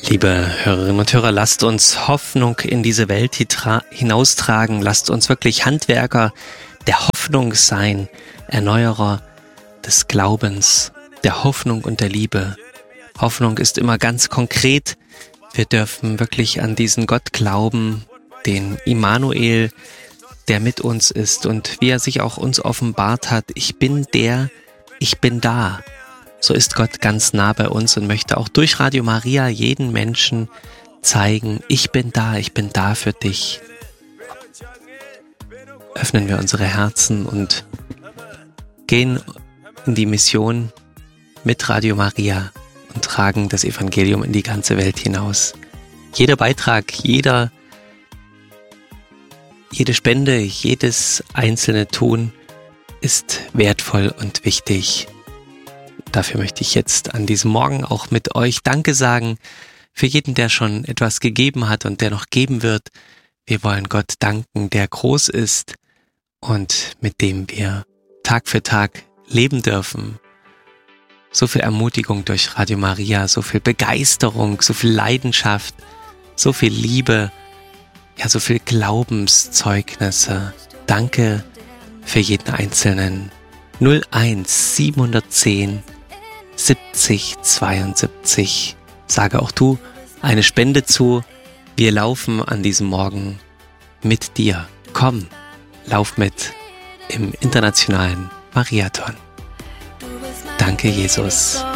Liebe Hörerinnen und Hörer, lasst uns Hoffnung in diese Welt hinaustragen. Lasst uns wirklich Handwerker der Hoffnung sein, Erneuerer des Glaubens, der Hoffnung und der Liebe. Hoffnung ist immer ganz konkret. Wir dürfen wirklich an diesen Gott glauben, den Immanuel, der mit uns ist und wie er sich auch uns offenbart hat. Ich bin da. So ist Gott ganz nah bei uns und möchte auch durch Radio Maria jeden Menschen zeigen, ich bin da für dich. Öffnen wir unsere Herzen und gehen in die Mission mit Radio Maria und tragen das Evangelium in die ganze Welt hinaus. Jeder Beitrag, jede Spende, jedes einzelne Tun ist wertvoll und wichtig. Dafür möchte ich jetzt an diesem Morgen auch mit euch Danke sagen für jeden, der schon etwas gegeben hat und der noch geben wird. Wir wollen Gott danken, der groß ist und mit dem wir Tag für Tag leben dürfen. So viel Ermutigung durch Radio Maria, so viel Begeisterung, so viel Leidenschaft, so viel Liebe, ja, so viel Glaubenszeugnisse. Danke für jeden Einzelnen. 01 710 70 72. Sage auch du eine Spende zu. Wir laufen an diesem Morgen mit dir. Komm, lauf mit im internationalen Mariathon. Danke, Jesus.